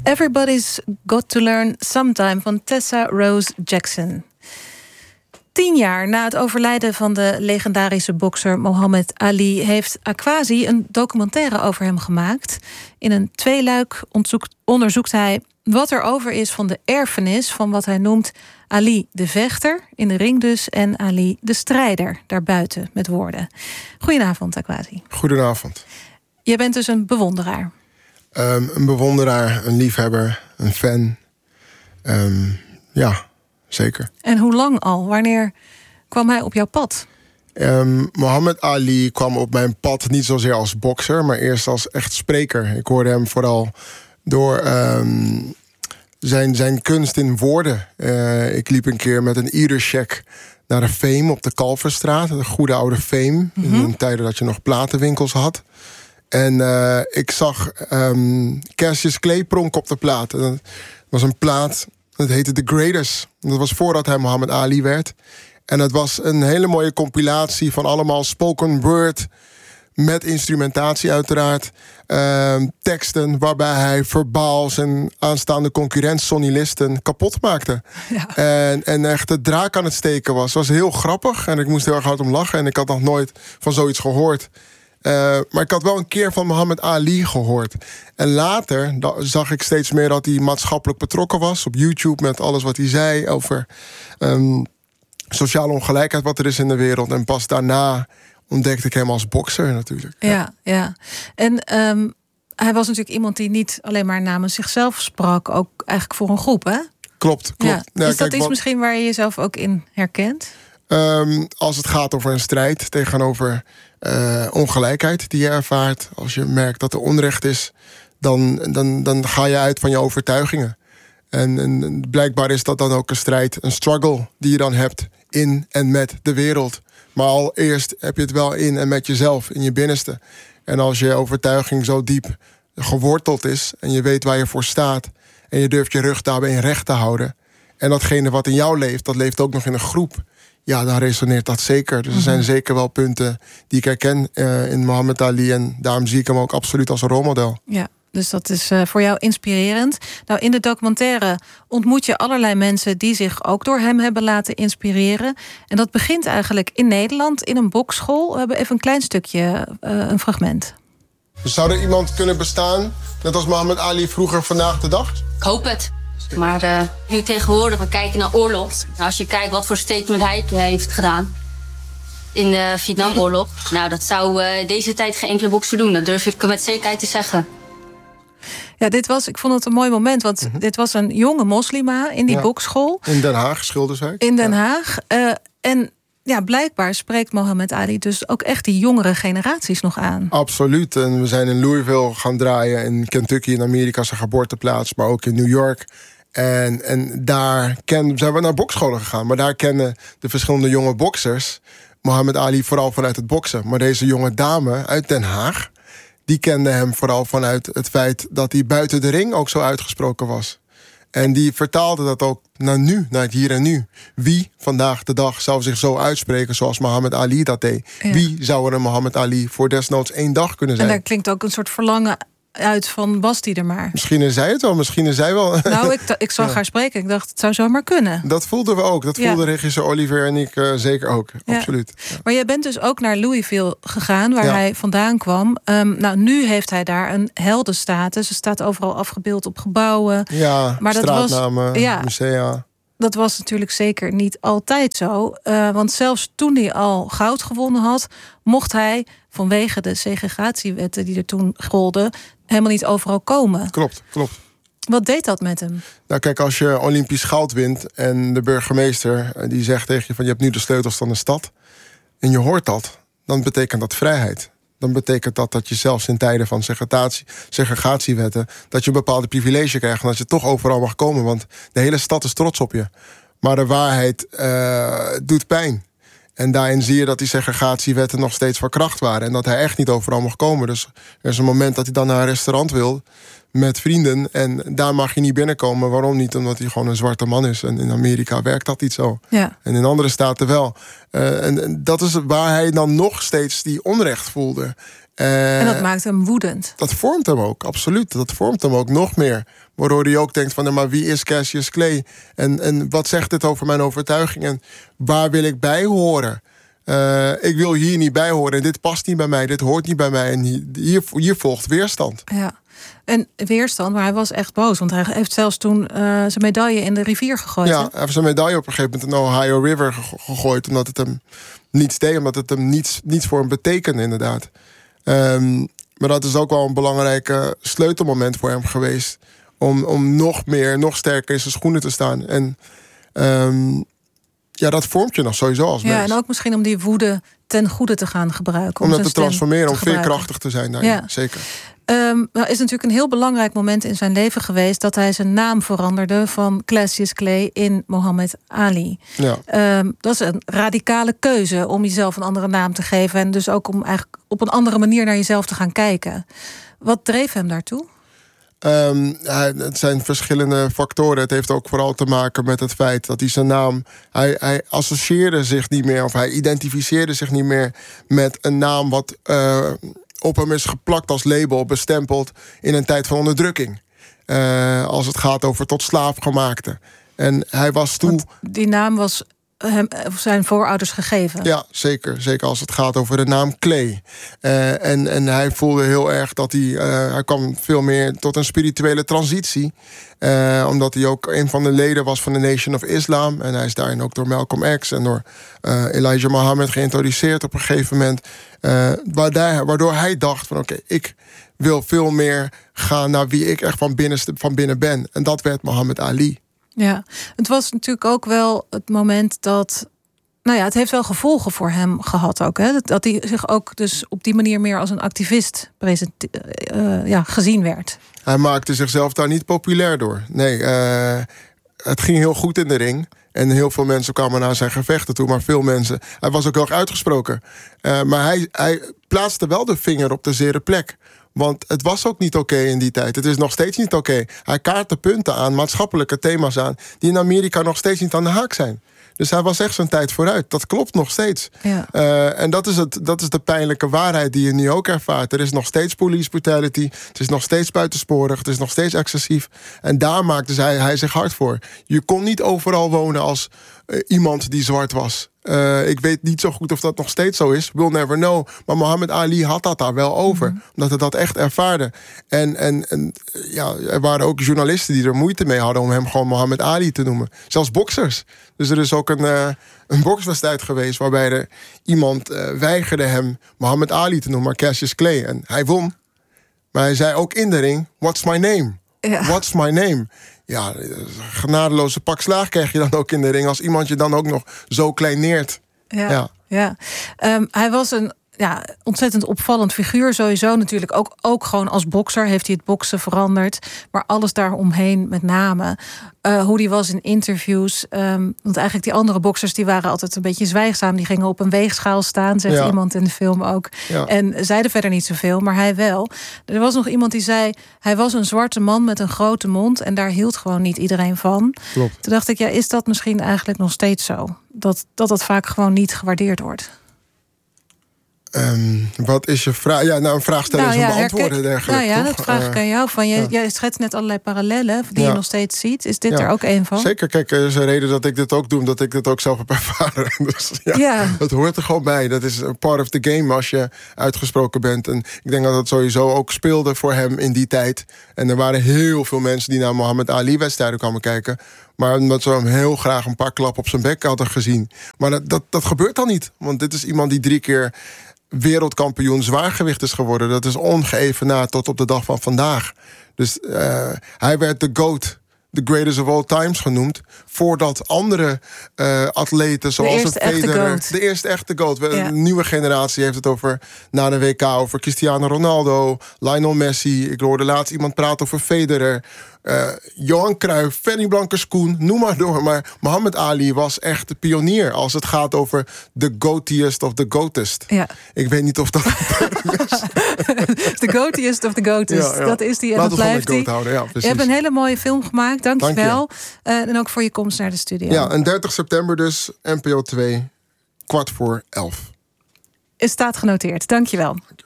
Everybody's Got to Learn Sometime van Tessa Rose Jackson. 10 jaar na het overlijden van de legendarische bokser Muhammad Ali heeft Akwasi een documentaire over hem gemaakt. In een tweeluik onderzoekt hij wat er over is van de erfenis van wat hij noemt Ali de vechter, in de ring dus, en Ali de strijder, daarbuiten met woorden. Goedenavond, Akwasi. Goedenavond. Je bent dus een bewonderaar. Een bewonderaar, een liefhebber, een fan. Ja, zeker. En hoe lang al? Wanneer kwam hij op jouw pad? Muhammad Ali kwam op mijn pad niet zozeer als bokser, maar eerst als echt spreker. Ik hoorde hem vooral door zijn kunst in woorden. Ik liep een keer met een Iercheck naar de Fame op de Kalverstraat. De goede oude Fame. In een tijden dat je nog platenwinkels had. En ik zag Cassius Clay pronk op de plaat. Dat was een plaat, dat heette The Greatest. Dat was voordat hij Muhammad Ali werd. En het was een hele mooie compilatie van allemaal spoken word, met instrumentatie uiteraard. Teksten waarbij hij verbaal zijn aanstaande concurrent Sonny Liston kapot maakte. Ja. En echt de draak aan het steken was. Het was heel grappig en ik moest heel erg hard om lachen. En ik had nog nooit van zoiets gehoord. Maar ik had wel een keer van Muhammad Ali gehoord. En later zag ik steeds meer dat hij maatschappelijk betrokken was. Op YouTube met alles wat hij zei over sociale ongelijkheid wat er is in de wereld. En pas daarna ontdekte ik hem als bokser natuurlijk. Ja. En hij was natuurlijk iemand die niet alleen maar namens zichzelf sprak. Ook eigenlijk voor een groep, hè? Klopt. Ja. Is dat iets misschien waar je jezelf ook in herkent? Als het gaat over een strijd tegenover ongelijkheid die je ervaart. Als je merkt dat er onrecht is, dan ga je uit van je overtuigingen. En blijkbaar is dat dan ook een strijd, een struggle die je dan hebt in en met de wereld. Maar allereerst heb je het wel in en met jezelf, in je binnenste. En als je overtuiging zo diep geworteld is en je weet waar je voor staat en je durft je rug daarbij recht te houden en datgene wat in jou leeft, dat leeft ook nog in een groep. Ja, dan resoneert dat zeker. Dus er zijn zeker wel punten die ik herken in Muhammad Ali. En daarom zie ik hem ook absoluut als een rolmodel. Ja, dus dat is voor jou inspirerend. Nou, in de documentaire ontmoet je allerlei mensen die zich ook door hem hebben laten inspireren. En dat begint eigenlijk in Nederland, in een bokschool. We hebben even een klein stukje, een fragment. Zou er iemand kunnen bestaan, net als Muhammad Ali vroeger vandaag de dag? Ik hoop het. Maar nu tegenwoordig, we kijken naar oorlog. Nou, als je kijkt wat voor statement hij heeft gedaan in de Vietnamoorlog. Nou, dat zou deze tijd geen enkele bokser doen. Dat durf ik met zekerheid te zeggen. Ja, ik vond het een mooi moment. Want dit was een jonge moslima in die bokschool. In Den Haag, Schilderswijk. In Den Haag. En ja, blijkbaar spreekt Muhammad Ali dus ook echt die jongere generaties nog aan. Absoluut. En we zijn in Louisville gaan draaien. In Kentucky, in Amerika, zijn geboorteplaats. Maar ook in New York. En daar zijn we naar bokscholen gegaan. Maar daar kennen de verschillende jonge boksers Muhammad Ali vooral vanuit het boksen. Maar deze jonge dame uit Den Haag, die kende hem vooral vanuit het feit dat hij buiten de ring ook zo uitgesproken was. En die vertaalde dat ook naar nu, naar het hier en nu. Wie vandaag de dag zou zich zo uitspreken zoals Muhammad Ali dat deed? Ja. Wie zou er een Muhammad Ali voor desnoods 1 dag kunnen zijn? En daar klinkt ook een soort verlangen uit van, was die er maar. Misschien is zij het wel, misschien is zij wel. Nou, ik zag haar spreken. Ik dacht, het zou zomaar kunnen. Dat voelden we ook. Dat voelde regisseur Oliver en ik zeker ook. Ja. Absoluut. Ja. Maar jij bent dus ook naar Louisville gegaan, waar hij vandaan kwam. Nou, nu heeft hij daar een heldenstatus. Er staat overal afgebeeld op gebouwen. Ja, maar straatnamen, musea. Dat was natuurlijk zeker niet altijd zo. Want zelfs toen hij al goud gewonnen had, mocht hij vanwege de segregatiewetten die er toen golden helemaal niet overal komen. Klopt. Wat deed dat met hem? Nou kijk, als je Olympisch goud wint en de burgemeester die zegt tegen je van je hebt nu de sleutels van de stad en je hoort dat, dan betekent dat vrijheid. Dan betekent dat je zelfs in tijden van segregatiewetten dat je een bepaalde privilege krijgt en dat je toch overal mag komen, want de hele stad is trots op je. Maar de waarheid doet pijn. En daarin zie je dat die segregatiewetten nog steeds van kracht waren en dat hij echt niet overal mag komen. Dus er is een moment dat hij dan naar een restaurant wil met vrienden en daar mag je niet binnenkomen. Waarom niet? Omdat hij gewoon een zwarte man is. En in Amerika werkt dat niet zo. Ja. En in andere staten wel. En dat is waar hij dan nog steeds die onrecht voelde. En dat maakt hem woedend. Dat vormt hem ook, absoluut. Dat vormt hem ook nog meer. Waardoor hij ook denkt van, maar wie is Cassius Clay? En wat zegt dit over mijn overtuiging? En waar wil ik bij horen? Ik wil hier niet bij horen. En dit past niet bij mij, dit hoort niet bij mij. En hier volgt weerstand. Ja. En weerstand, maar hij was echt boos. Want hij heeft zelfs toen zijn medaille in de rivier gegooid. Ja, hij heeft zijn medaille op een gegeven moment in de Ohio River gegooid. Omdat het hem niets deed. Omdat het hem niets voor hem betekende, inderdaad. Maar dat is ook wel een belangrijke sleutelmoment voor hem geweest. Om nog sterker in zijn schoenen te staan. En dat vormt je nog sowieso als mens. Ja, en ook misschien om die woede ten goede te gaan gebruiken. Om dat te transformeren, om veerkrachtig te zijn daarin. Ja. Zeker. Is natuurlijk een heel belangrijk moment in zijn leven geweest dat hij zijn naam veranderde van Cassius Clay in Muhammad Ali. Ja. Dat is een radicale keuze om jezelf een andere naam te geven en dus ook om eigenlijk op een andere manier naar jezelf te gaan kijken. Wat dreef hem daartoe? Het zijn verschillende factoren. Het heeft ook vooral te maken met het feit dat hij zijn naam... Hij associeerde zich niet meer, of hij identificeerde zich niet meer met een naam wat op hem is geplakt als label, bestempeld in een tijd van onderdrukking. Als het gaat over tot slaafgemaakte. En hij was toen... Want die naam was hem, zijn voorouders gegeven. Ja, zeker. Zeker als het gaat over de naam Clay. En hij voelde heel erg dat hij kwam veel meer tot een spirituele transitie. Omdat hij ook een van de leden was van de Nation of Islam. En hij is daarin ook door Malcolm X en door Elijah Muhammad geïntroduceerd op een gegeven moment. Waardoor hij dacht van oké, ik wil veel meer gaan naar wie ik echt van binnen ben. En dat werd Muhammad Ali. Ja, het was natuurlijk ook wel het moment dat... Nou ja, het heeft wel gevolgen voor hem gehad ook. Hè? Dat hij zich ook dus op die manier meer als een activist gezien werd. Hij maakte zichzelf daar niet populair door. Nee, het ging heel goed in de ring. En heel veel mensen kwamen naar zijn gevechten toe. Maar veel mensen... Hij was ook heel erg uitgesproken. Maar hij plaatste wel de vinger op de zere plek. Want het was ook niet oké in die tijd. Het is nog steeds niet oké. Hij kaartte punten aan, maatschappelijke thema's aan... die in Amerika nog steeds niet aan de haak zijn. Dus hij was echt zijn tijd vooruit. Dat klopt nog steeds. Ja. En dat is de pijnlijke waarheid die je nu ook ervaart. Er is nog steeds police brutality. Het is nog steeds buitensporig. Het is nog steeds excessief. En daar maakte hij zich hard voor. Je kon niet overal wonen als iemand die zwart was. Ik weet niet zo goed of dat nog steeds zo is. We'll never know. Maar Muhammad Ali had dat daar wel over. Mm-hmm. Omdat hij dat echt ervaarde. En er waren ook journalisten die er moeite mee hadden... om hem gewoon Muhammad Ali te noemen. Zelfs boksers. Dus er is ook een bokswedstrijd geweest... waarbij er iemand weigerde hem Muhammad Ali te noemen... maar Cassius Clay. En hij won. Maar hij zei ook in de ring... What's my name? Ja. What's my name? Ja, genadeloze pak slaag krijg je dan ook in de ring... als iemand je dan ook nog zo kleineert. Ja. Hij was een ontzettend opvallend figuur. Sowieso natuurlijk ook gewoon als bokser heeft hij het boksen veranderd. Maar alles daaromheen met name. Hoe die was in interviews. Want eigenlijk die andere boksers die waren altijd een beetje zwijgzaam. Die gingen op een weegschaal staan, zegt iemand in de film ook. Ja. En zeiden verder niet zoveel, maar hij wel. Er was nog iemand die zei... hij was een zwarte man met een grote mond... en daar hield gewoon niet iedereen van. Klopt. Toen dacht ik, is dat misschien eigenlijk nog steeds zo? Dat vaak gewoon niet gewaardeerd wordt. Wat is je vraag? Ja, een vraag stellen is een beantwoorden dergelijke. Dat vraag ik aan jou. Jij schetst net allerlei parallellen die je nog steeds ziet. Is dit er ook een van? Zeker, kijk, er is een reden dat ik dit ook doe... omdat ik dit ook zelf heb ervaren. Dus dat hoort er gewoon bij. Dat is een part of the game als je uitgesproken bent. En ik denk dat het sowieso ook speelde voor hem in die tijd. En er waren heel veel mensen die naar Muhammad Ali-wedstrijden kwamen kijken... maar omdat ze hem heel graag een paar klap op zijn bek hadden gezien. Maar dat gebeurt dan niet. Want dit is iemand die 3 keer... wereldkampioen zwaargewicht is geworden. Dat is ongeëvenaard tot op de dag van vandaag. Dus hij werd de GOAT, the greatest of all times genoemd... voordat andere atleten zoals een Federer... De eerste echte GOAT. De nieuwe generatie heeft het over na de WK... over Cristiano Ronaldo, Lionel Messi. Ik hoorde laatst iemand praten over Federer... Johan Cruijff, Fanny Blankers-Koen, noem maar door. Maar Muhammad Ali was echt de pionier... als het gaat over the goatiest of the goatest. Ja. Ik weet niet of dat is. The goatiest of the goatest. Ja. Dat is die en dat blijft die. Je hebt een hele mooie film gemaakt, dankjewel. En ook voor je komst naar de studio. Ja, en 30 september dus, NPO 2, 11:15. Staat genoteerd, dankjewel.